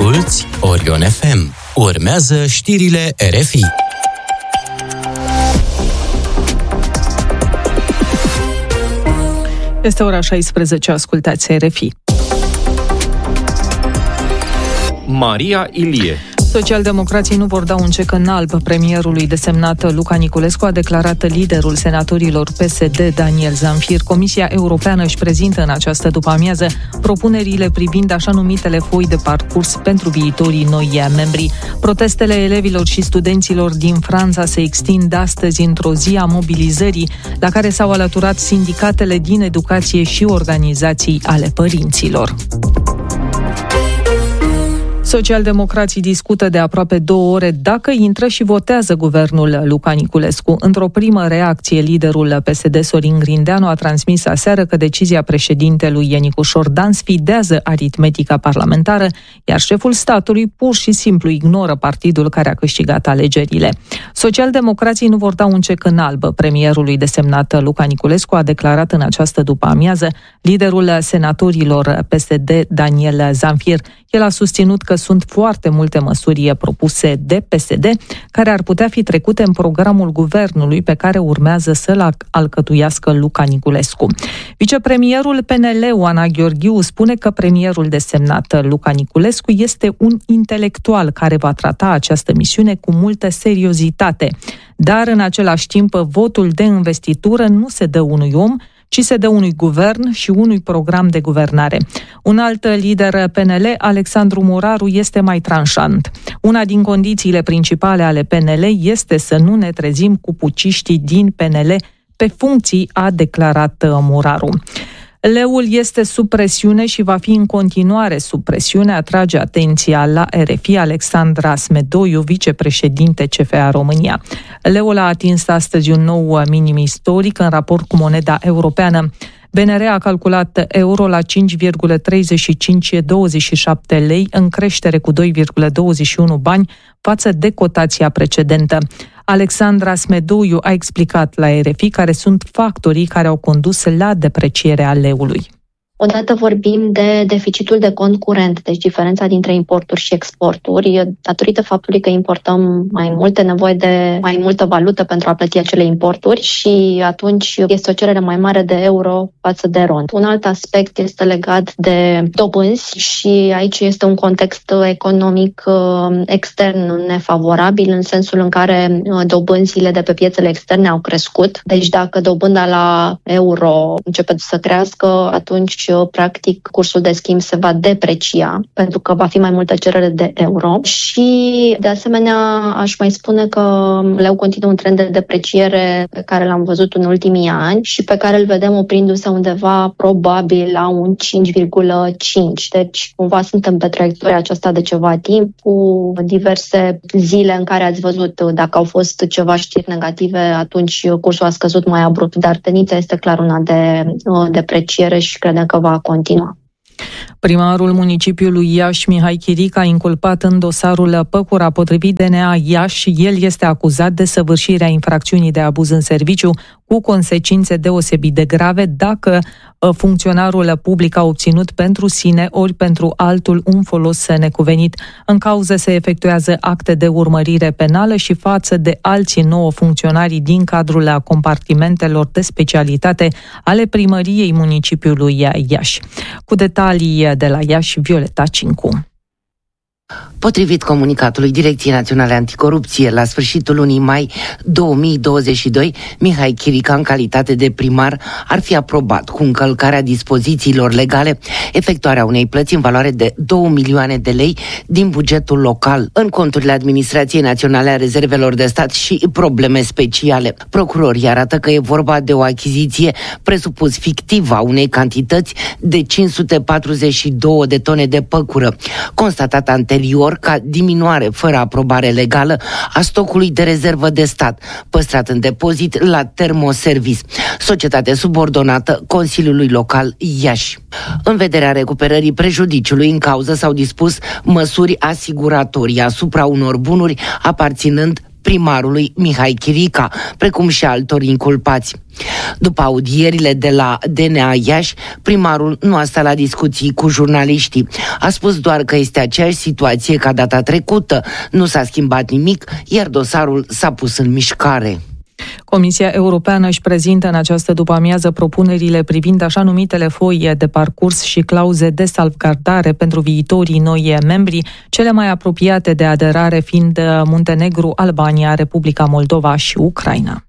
Asculți Orion FM. Urmează știrile RFI. Este ora 16, ascultați RFI. Maria Ilie. Socialdemocrații nu vor da un cec în alb premierului desemnat Luca Niculescu, a declarat liderul senatorilor PSD, Daniel Zamfir. Comisia Europeană își prezintă în această după-amiază propunerile privind așa numitele foi de parcurs pentru viitorii noi membri. Protestele elevilor și studenților din Franța se extind astăzi într-o zi a mobilizării, la care s-au alăturat sindicatele din educație și organizații ale părinților. Socialdemocrații discută de aproape 2 ore dacă intră și votează guvernul Luca Niculescu. Într-o primă reacție, liderul PSD, Sorin Grindeanu, a transmis aseară că decizia președintelui Nicu Șordan sfidează aritmetica parlamentară, iar șeful statului pur și simplu ignoră partidul care a câștigat alegerile. Socialdemocrații nu vor da un cec în alb premierului desemnat Luca Niculescu, a declarat în această după-amiază liderul senatorilor PSD, Daniel Zamfir. El a susținut că sunt foarte multe măsuri propuse de PSD care ar putea fi trecute în programul guvernului pe care urmează să-l alcătuiască Luca Niculescu. Vicepremierul PNL, Oana Gheorghiu, spune că premierul desemnat Luca Niculescu este un intelectual care va trata această misiune cu multă seriozitate. Dar, în același timp, votul de investitură nu se dă unui om, ci se dă unui guvern și unui program de guvernare. Un alt lider PNL, Alexandru Moraru, este mai tranșant. Una din condițiile principale ale PNL este să nu ne trezim cu puciștii din PNL pe funcții, a declarat Moraru. Leul este sub presiune și va fi în continuare sub presiune, atrage atenția la RFI Alexandra Smedoiu, vicepreședinte CFA România. Leul a atins astăzi un nou minim istoric în raport cu moneda europeană. BNR a calculat euro la 5,3527 lei, în creștere cu 2,21 bani față de cotația precedentă. Alexandra Smedoiu a explicat la RFI care sunt factorii care au condus la deprecierea leului. Odată vorbim de deficitul de cont curent, deci diferența dintre importuri și exporturi, datorită faptului că importăm mai multe, nevoie de mai multă valută pentru a plăti acele importuri și atunci este o cerere mai mare de euro față de rond. Un alt aspect este legat de dobânzi și aici este un context economic extern nefavorabil, în sensul în care dobânzile de pe piețele externe au crescut. Deci dacă dobânda la euro începe să crească, atunci practic cursul de schimb se va deprecia pentru că va fi mai multă cerere de euro și de asemenea aș mai spune că leu continuă un trend de depreciere pe care l-am văzut în ultimii ani și pe care îl vedem oprindu-se undeva probabil la un 5,5. Deci cumva suntem pe traiectoria aceasta de ceva timp cu diverse zile în care ați văzut dacă au fost ceva știri negative, atunci cursul a scăzut mai abrupt, dar tendința este clar una de depreciere și credem că va continua. Primarul municipiului Iași, Mihai Chiric, a inculpat în dosarul Păcura. Potrivit DNA Iași, el este acuzat de săvârșirea infracțiunii de abuz în serviciu cu consecințe deosebit de grave dacă funcționarul public a obținut pentru sine ori pentru altul un folos necuvenit. În cauză se efectuează acte de urmărire penală și față de alții 9 funcționari din cadrul compartimentelor de specialitate ale primăriei municipiului Iași. Cu detalii de la Iași, Violeta Cincu. Potrivit comunicatului Direcției Naționale Anticorupție, la sfârșitul lunii mai 2022, Mihai Chirica, în calitate de primar, ar fi aprobat cu încălcarea dispozițiilor legale efectuarea unei plăți în valoare de 2 milioane de lei din bugetul local în conturile Administrației Naționale a Rezervelor de Stat și probleme speciale. Procurorii arată că e vorba de o achiziție presupus fictivă a unei cantități de 542 de tone de păcură, constatat anterior ca diminuare fără aprobare legală a stocului de rezervă de stat, păstrat în depozit la Termoservice, societate subordonată Consiliului Local Iași. În vederea recuperării prejudiciului în cauză s-au dispus măsuri asiguratorii asupra unor bunuri aparținând primarului Mihai Chirica, precum și altor inculpați. După audierile de la DNA Iași, primarul nu a stat la discuții cu jurnaliștii. A spus doar că este aceeași situație ca data trecută, nu s-a schimbat nimic, iar dosarul s-a pus în mișcare. Comisia Europeană își prezintă în această după-amiază propunerile privind așa numitele foi de parcurs și clauze de salvgardare pentru viitorii noi membri, cele mai apropiate de aderare fiind Muntenegru, Albania, Republica Moldova și Ucraina.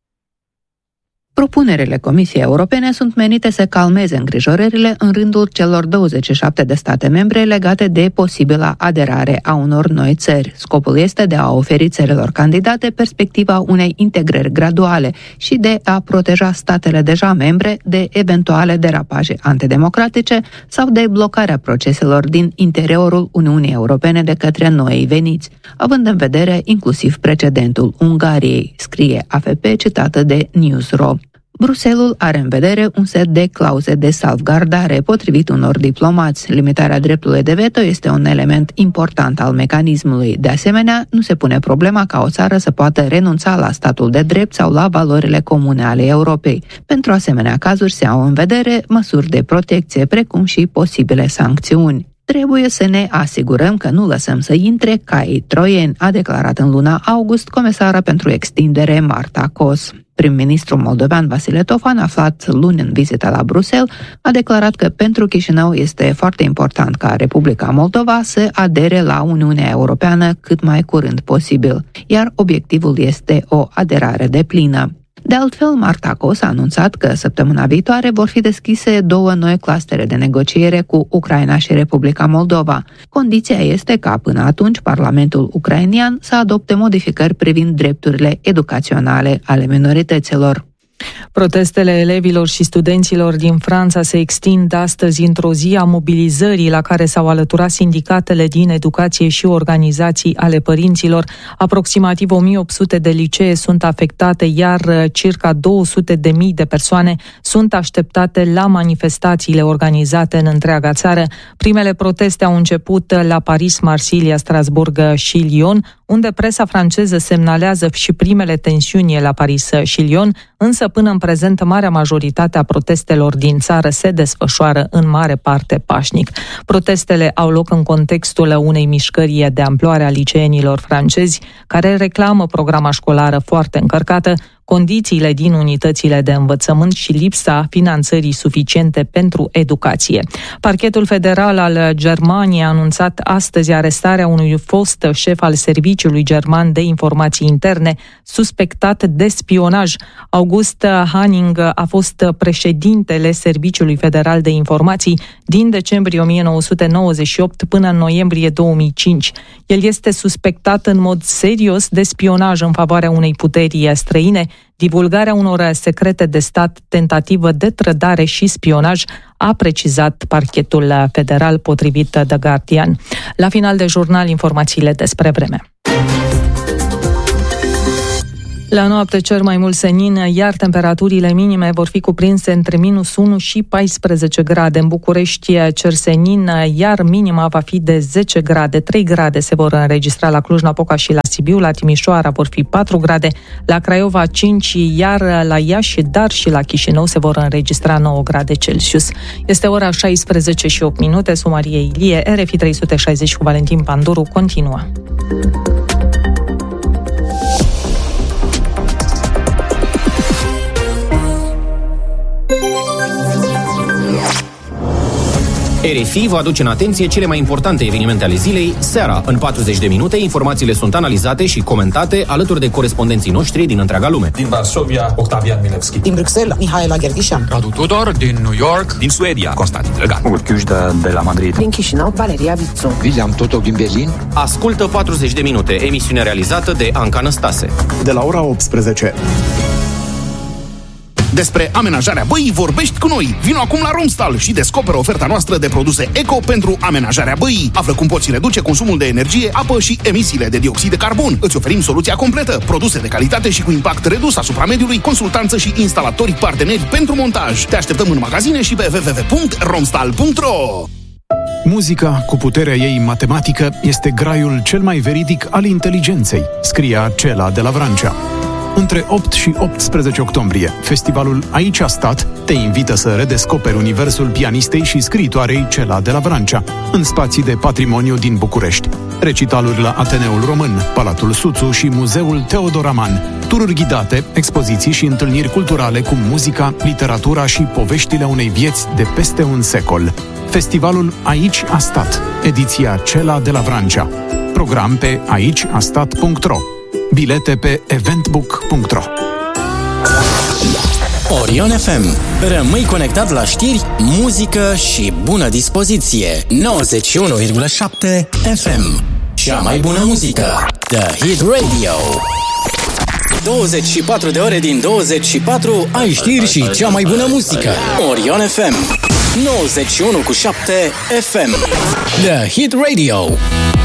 Propunerile Comisiei Europene sunt menite să calmeze îngrijorările în rândul celor 27 de state membre legate de posibila aderare a unor noi țări. Scopul este de a oferi țărilor candidate perspectiva unei integrări graduale și de a proteja statele deja membre de eventuale derapaje antidemocratice sau de blocarea proceselor din interiorul Uniunii Europene de către noi veniți, având în vedere inclusiv precedentul Ungariei, scrie AFP citată de Newsro. Bruxelles are în vedere un set de clauze de salvgardare. Potrivit unor diplomați, limitarea dreptului de veto este un element important al mecanismului. De asemenea, nu se pune problema ca o țară să poată renunța la statul de drept sau la valorile comune ale Europei. Pentru asemenea cazuri se au în vedere măsuri de protecție, precum și posibile sancțiuni. Trebuie să ne asigurăm că nu lăsăm să intre caii troieni, a declarat în luna august comisara pentru extindere Marta Kos. Prim-ministrul moldovean Vasile Tofan, aflat luni în vizită la Bruxelles, a declarat că pentru Chișinău este foarte important ca Republica Moldova să adere la Uniunea Europeană cât mai curând posibil, iar obiectivul este o aderare deplină. De altfel, Marta Kos a anunțat că săptămâna viitoare vor fi deschise 2 noi clustere de negociere cu Ucraina și Republica Moldova. Condiția este ca până atunci Parlamentul ucrainian să adopte modificări privind drepturile educaționale ale minorităților. Protestele elevilor și studenților din Franța se extind astăzi într-o zi a mobilizării la care s-au alăturat sindicatele din educație și organizații ale părinților. Aproximativ 1800 de licee sunt afectate, iar circa 200.000 de persoane sunt așteptate la manifestațiile organizate în întreaga țară. Primele proteste au început la Paris, Marsilia, Strasbourg și Lyon, unde presa franceză semnalează și primele tensiuni la Paris și Lyon, însă până în prezent marea majoritate a protestelor din țară se desfășoară în mare parte pașnic. Protestele au loc în contextul unei mișcări de amploare a liceenilor francezi, care reclamă programa școlară foarte încărcată, condițiile din unitățile de învățământ și lipsa finanțării suficiente pentru educație. Parchetul federal al Germaniei a anunțat astăzi arestarea unui fost șef al Serviciului German de Informații Interne, suspectat de spionaj. August Hanning a fost președintele Serviciului Federal de Informații din decembrie 1998 până în noiembrie 2005. El este suspectat în mod serios de spionaj în favoarea unei puteri străine, divulgarea unor secrete de stat, tentativă de trădare și spionaj, a precizat parchetul federal, potrivit The Guardian. La final de jurnal, informațiile despre vreme. La noapte cer mai mult senin, iar temperaturile minime vor fi cuprinse între -1 și 14 grade. În București cer senin, iar minima va fi de 10 grade. 3 grade se vor înregistra la Cluj-Napoca și la Sibiu, la Timișoara vor fi 4 grade, la Craiova 5, iar la Iași, dar și la Chișinău se vor înregistra 9 grade Celsius. Este ora 16 și 8 minute, Maria Ilie, RFI 360 cu Valentin Panduru continuă. RFI vă aduce în atenție cele mai importante evenimente ale zilei, seara. În 40 de minute, informațiile sunt analizate și comentate alături de corespondenții noștri din întreaga lume. Din Varsovia, Octavian Milevski. Din Bruxelles, Mihaela Gherghișan. Radu Tudor, din New York. Din Suedia, Constantin Drăgan. Urchiușda de la Madrid. Din Chișinău, Valeria Vițu. William Totov din Berlin. Ascultă 40 de minute, emisiune realizată de Anca Năstase. De la ora 18. Despre amenajarea băii vorbești cu noi. Vino acum la Romstal și descoperă oferta noastră de produse eco pentru amenajarea băii. Află cum poți reduce consumul de energie, apă și emisiile de dioxid de carbon. Îți oferim soluția completă, produse de calitate și cu impact redus asupra mediului, consultanță și instalatori parteneri pentru montaj. Te așteptăm în magazine și pe www.romstal.ro. Muzica, cu puterea ei matematică, este graiul cel mai veridic al inteligenței, scria Cela de la Vrancea. Între 8 și 18 octombrie, festivalul Aici a stat te invită să redescoperi universul pianistei și scriitoarei Cela de la Vrancea, în spații de patrimoniu din București. Recitaluri la Ateneul Român, Palatul Suțu și Muzeul Teodor Aman, tururi ghidate, expoziții și întâlniri culturale cu muzica, literatura și poveștile unei vieți de peste un secol. Festivalul Aici a stat, ediția Cela de la Vrancea. Program pe aiceastat.ro. Bilete pe eventbook.ro. Orion FM. Rămâi conectat la știri, muzică și bună dispoziție. 91,7 FM. Cea mai bună muzică. The Hit Radio. 24 de ore din 24 ai știri și cea mai bună muzică. Orion FM. 91,7 FM. The Hit Radio.